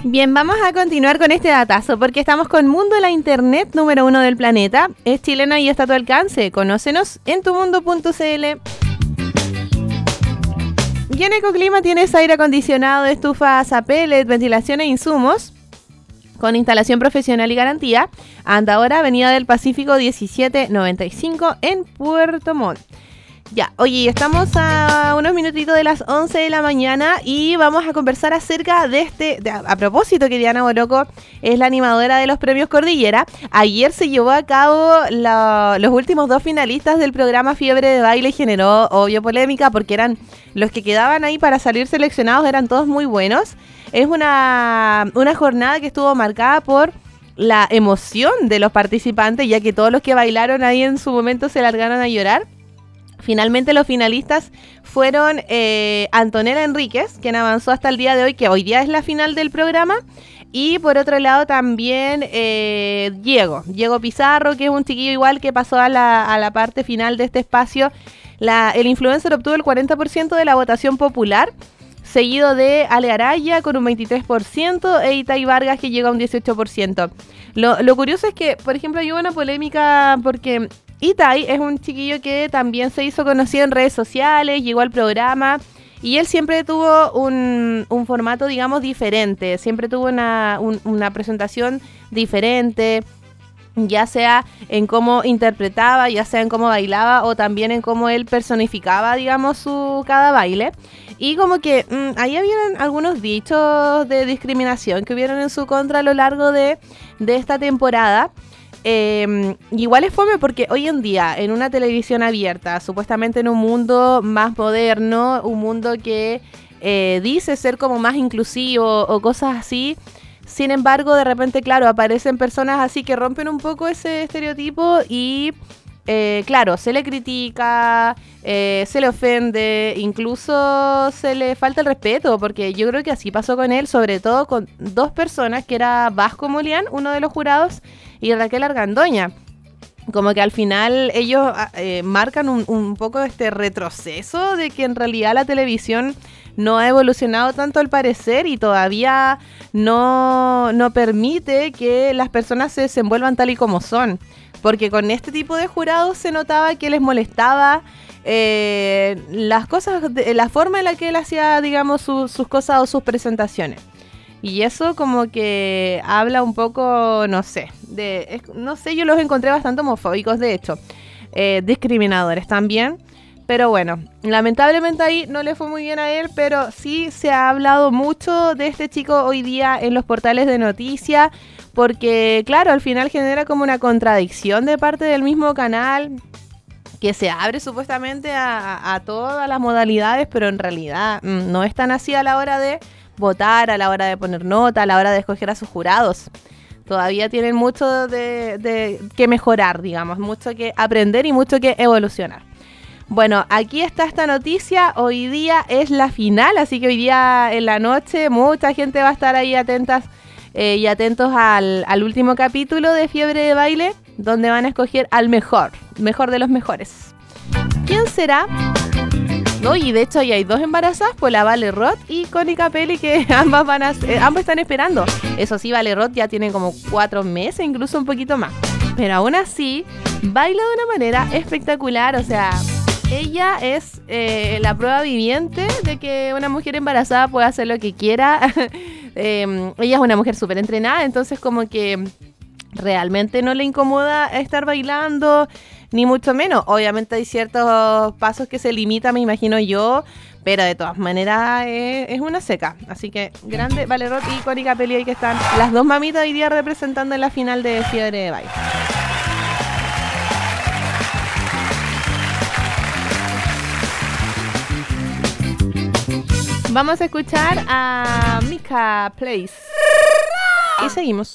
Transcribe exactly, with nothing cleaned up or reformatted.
Bien, vamos a continuar con este datazo porque estamos con Mundo, la internet número uno del planeta. Es chilena y está a tu alcance. Conócenos en tumundo punto cl. Y en Ecoclima tienes aire acondicionado, estufas a pellet, ventilación e insumos con instalación profesional y garantía. Anda ahora, Avenida del Pacífico diecisiete noventa y cinco en Puerto Montt. Ya, oye, estamos a unos minutitos de las once de la mañana y vamos a conversar acerca de este, de, a propósito que Diana Boloco es la animadora de los premios Cordillera. Ayer se llevó a cabo la, los últimos dos finalistas del programa Fiebre de Baile. Generó, obvio, polémica porque eran los que quedaban ahí para salir seleccionados, eran todos muy buenos. Es una, una jornada que estuvo marcada por la emoción de los participantes, ya que todos los que bailaron ahí en su momento se largaron a llorar. Finalmente los finalistas fueron eh, Antonella Enríquez, quien avanzó hasta el día de hoy, que hoy día es la final del programa, y por otro lado también eh, Diego, Diego Pizarro, que es un chiquillo igual que pasó a la, a la parte final de este espacio. La, el influencer obtuvo el cuarenta por ciento de la votación popular, seguido de Ale Araya con un veintitrés por ciento e Itai Vargas, que llega a un dieciocho por ciento. Lo, lo curioso es que, por ejemplo, hay una polémica porque Itai es un chiquillo que también se hizo conocido en redes sociales, llegó al programa y él siempre tuvo un, un formato, digamos, diferente, siempre tuvo una, un, una presentación diferente, ya sea en cómo interpretaba, ya sea en cómo bailaba o también en cómo él personificaba, digamos, su cada baile. Y como que mmm, ahí habían algunos dichos de discriminación que hubieron en su contra a lo largo de, de esta temporada. Eh, igual es fome porque hoy en día en una televisión abierta, supuestamente en un mundo más moderno, un mundo que eh, dice ser como más inclusivo o cosas así, sin embargo de repente, claro, aparecen personas así que rompen un poco ese estereotipo y eh, claro, se le critica, eh, se le ofende, incluso se le falta el respeto, porque yo creo que así pasó con él, sobre todo con dos personas, que era Vasco Molián, uno de los jurados, y Raquel Argandoña. Como que al final ellos eh, marcan un, un poco este retroceso de que en realidad la televisión no ha evolucionado tanto al parecer y todavía no, no permite que las personas se desenvuelvan tal y como son. Porque con este tipo de jurados se notaba que les molestaba eh, las cosas, de, la forma en la que él hacía, digamos, su, sus cosas o sus presentaciones. Y eso como que habla un poco, no sé, de es, no sé, yo los encontré bastante homofóbicos, de hecho, eh, discriminadores también. Pero bueno, lamentablemente ahí no le fue muy bien a él, pero sí se ha hablado mucho de este chico hoy día en los portales de noticias, porque claro, al final genera como una contradicción de parte del mismo canal, que se abre supuestamente a, a todas las modalidades, pero en realidad mmm, no es tan así a la hora de votar, a la hora de poner nota, a la hora de escoger a sus jurados. Todavía tienen mucho de, de que mejorar, digamos, mucho que aprender y mucho que evolucionar. Bueno, aquí está esta noticia, hoy día es la final, así que hoy día en la noche mucha gente va a estar ahí atentas eh, y atentos al, al último capítulo de Fiebre de Baile, donde van a escoger al mejor, mejor de los mejores. ¿Quién será? No, y de hecho ya hay dos embarazadas, pues la Vale Roth y Connie Capelli, que ambas van a, eh, ambas están esperando. Eso sí, Vale Roth ya tiene como cuatro meses, incluso un poquito más. Pero aún así, baila de una manera espectacular, o sea, ella es eh, la prueba viviente de que una mujer embarazada puede hacer lo que quiera. eh, ella es una mujer súper entrenada, entonces como que realmente no le incomoda estar bailando, ni mucho menos. Obviamente hay ciertos pasos que se limitan, me imagino yo, pero de todas maneras es, es una seca. Así que grande Vale Roth y Connie Capelli, ahí que están las dos mamitas hoy día representando en la final de Fiebre de Baile. Vamos a escuchar a Mika Place y seguimos.